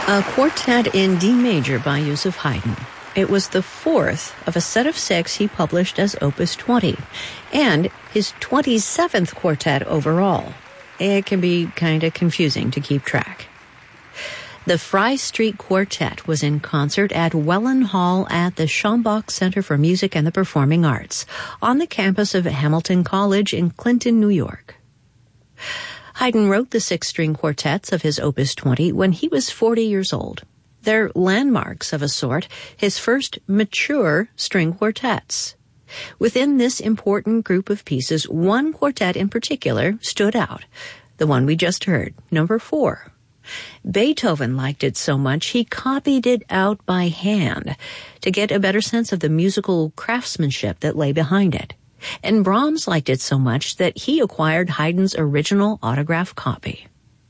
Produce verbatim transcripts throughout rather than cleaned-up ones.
A quartet in D major by Joseph Haydn. It was the fourth of a set of six he published as Opus twenty, and his twenty-seventh quartet overall. It can be kind of confusing to keep track. The Fry Street Quartet was in concert at Welland Hall at the Schambach Center for Music and the Performing Arts on the campus of Hamilton College in Clinton, New York. Haydn wrote the six-string quartets of his Opus twenty when he was forty years old. They're landmarks of a sort, his first mature string quartets. Within this important group of pieces, one quartet in particular stood out, the one we just heard, number four. Beethoven liked it so much he copied it out by hand to get a better sense of the musical craftsmanship that lay behind it. And Brahms liked it so much that he acquired Haydn's original autograph copy.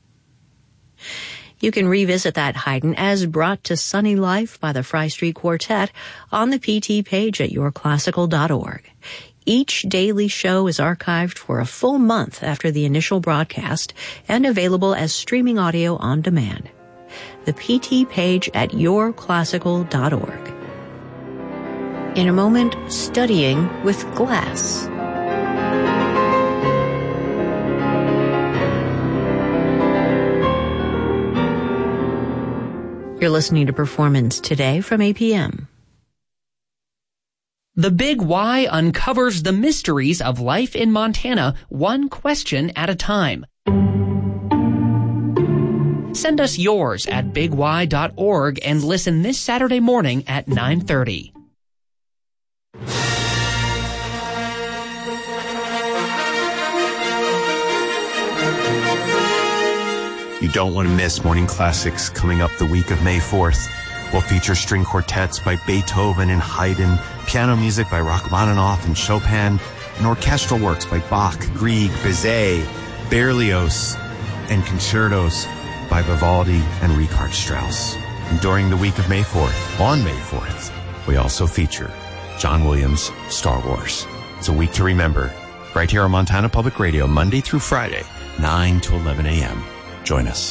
You can revisit that Haydn as brought to sunny life by the Fry Street Quartet on the P T page at your classical dot org. Each daily show is archived for a full month after the initial broadcast and available as streaming audio on demand. The P T page at your classical dot org. In a moment, studying with glass. You're listening to Performance Today from A P M. The Big Why uncovers the mysteries of life in Montana, one question at a time. Send us yours at big y dot org and listen this Saturday morning at nine thirty. You don't want to miss Morning Classics coming up the week of May fourth. We'll feature string quartets by Beethoven and Haydn, piano music by Rachmaninoff and Chopin, and orchestral works by Bach, Grieg, Bizet, Berlioz, and concertos by Vivaldi and Richard Strauss. And during the week of May fourth, on May fourth, we also feature John Williams' Star Wars. It's a week to remember, right here on Montana Public Radio, Monday through Friday, nine to eleven a.m. Join us.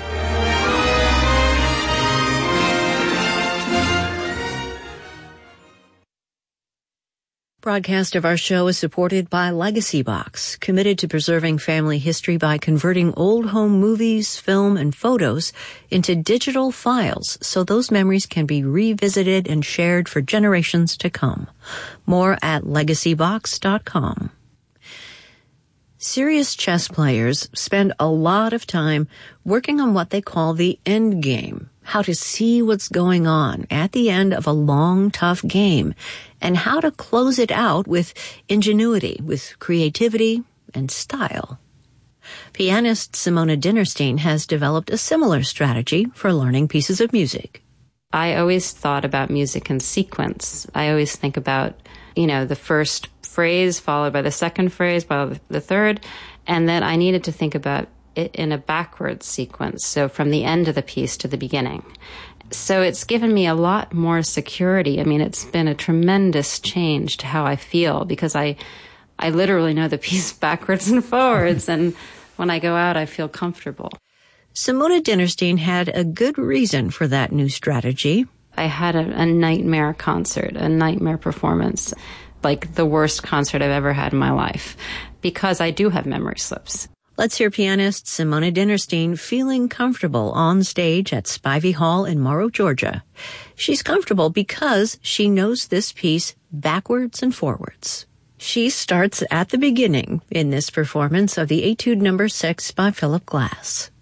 Broadcast of our show is supported by Legacy Box, committed to preserving family history by converting old home movies, film, and photos into digital files so those memories can be revisited and shared for generations to come. More at legacy box dot com. Serious chess players spend a lot of time working on what they call the end game, how to see what's going on at the end of a long, tough game, and how to close it out with ingenuity, with creativity, and style. Pianist Simona Dinnerstein has developed a similar strategy for learning pieces of music. I always thought about music in sequence. I always think about, you know, the first phrase followed by the second phrase, by the third, and then I needed to think about it in a backwards sequence, so from the end of the piece to the beginning. So it's given me a lot more security. I mean, it's been a tremendous change to how I feel because I, I literally know the piece backwards and forwards, and when I go out, I feel comfortable. Simona Dinnerstein had a good reason for that new strategy. I had a, a nightmare concert, a nightmare performance, like the worst concert I've ever had in my life, because I do have memory slips. Let's hear pianist Simona Dinnerstein feeling comfortable on stage at Spivey Hall in Morrow, Georgia. She's comfortable because she knows this piece backwards and forwards. She starts at the beginning in this performance of the Etude number six by Philip Glass.